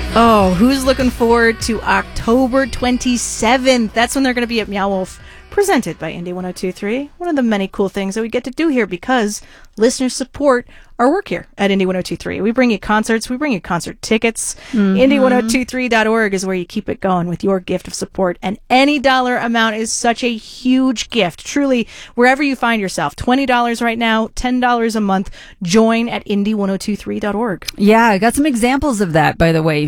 Oh, who's looking forward to October 27th? That's when they're going to be at Meow Wolf, presented by Indie 102.3. One of the many cool things that we get to do here because listeners support our work here at Indie 102.3. We bring you concerts. We bring you concert tickets. Indie1023.org is where you keep it going with your gift of support. And any dollar amount is such a huge gift. Truly, wherever you find yourself, $20 right now, $10 a month, join at Indie1023.org. Yeah, I got some examples of that, by the way.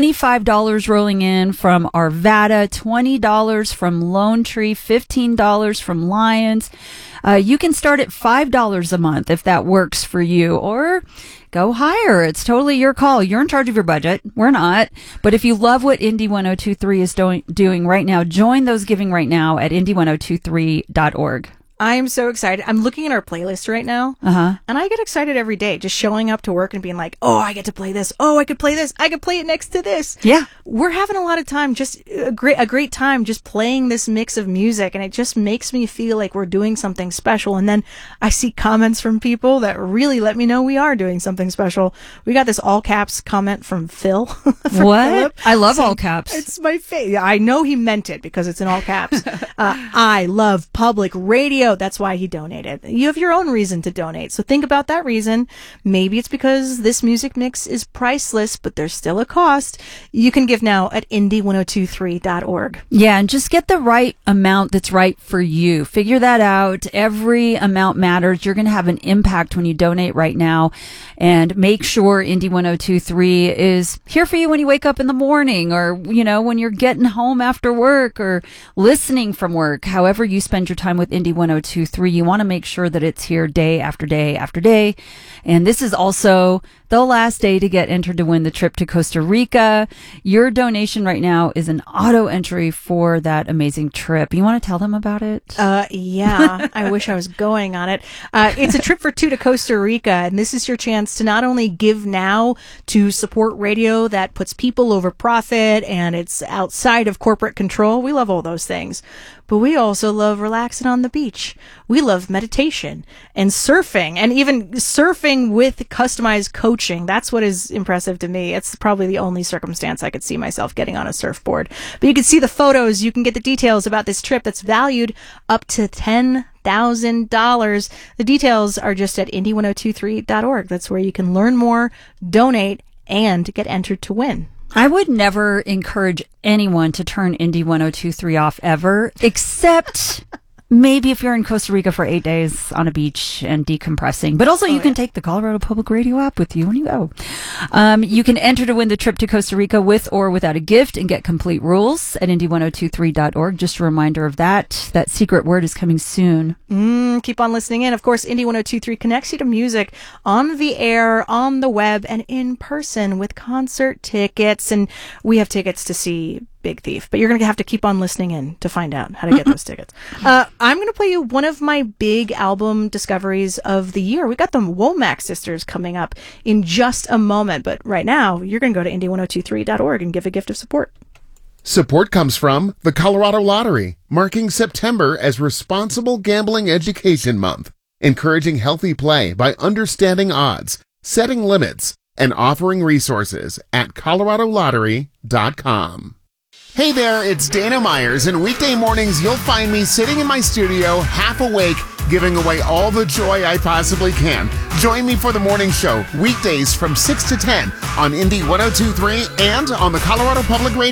$25 rolling in from Arvada, $20 from Lone Tree, $15 from Lions. You can start at $5 a month if that works for you, or go higher. It's totally your call. You're in charge of your budget. We're not. But if you love what Indie 102.3 is doing right now, join those giving right now at Indie1023.org. I am so excited. I'm looking at our playlist right now, and I get excited every day just showing up to work and being like, oh, I get to play this. Oh, I could play this. I could play it next to this. Yeah. We're having a lot of time, just a great time just playing this mix of music, and it just makes me feel like we're doing something special. And then I see comments from people that really let me know we are doing something special. We got this all caps comment from Phil. What? Philip. I love all caps. It's my favorite. I know he meant it because it's in all caps. I love public radio. That's why he donated. You have your own reason to donate. So think about that reason. Maybe it's because this music mix is priceless, but there's still a cost. You can give now at Indie1023.org. Yeah, and just get the right amount that's right for you. Figure that out. Every amount matters. You're going to have an impact when you donate right now. And make sure Indie 102.3 is here for you when you wake up in the morning, or, when you're getting home after work, or listening from work. However you spend your time with Indie 102.3, you want to make sure that it's here day after day after day. And this is also the last day to get entered to win the trip to Costa Rica. Your donation right now is an auto entry for that amazing trip. You want to tell them about it? Yeah, I wish I was going on it. It's a trip for two to Costa Rica, and this is your chance to not only give now to support radio that puts people over profit and it's outside of corporate control. We love all those things. But we also love relaxing on the beach. We love meditation and surfing, and even surfing with customized coaching. That's what is impressive to me. It's probably the only circumstance I could see myself getting on a surfboard. But you can see the photos. You can get the details about this trip that's valued up to $10,000. The details are just at Indie1023.org. That's where you can learn more, donate, and get entered to win. I would never encourage anyone to turn Indie 102.3 off ever, except maybe if you're in Costa Rica for 8 days on a beach and decompressing. But also you can take the Colorado Public Radio app with you when you go. You can enter to win the trip to Costa Rica with or without a gift and get complete rules at Indie1023.org. Just a reminder of that. That secret word is coming soon. Keep on listening in. Of course, Indie 102.3 connects you to music on the air, on the web, and in person with concert tickets. And we have tickets to see Big Thief, but you're going to have to keep on listening in to find out how to get those tickets. I'm going to play you one of my big album discoveries of the year. We got the Womack sisters coming up in just a moment, but right now you're going to go to Indie1023.org and give a gift of support. Support comes from the Colorado Lottery, marking September as Responsible Gambling Education Month, encouraging healthy play by understanding odds, setting limits, and offering resources at coloradolottery.com. Hey there, it's Dana Myers, and weekday mornings you'll find me sitting in my studio, half awake, giving away all the joy I possibly can. Join me for the morning show, weekdays from 6 to 10 on Indie 102.3 and on the Colorado Public Radio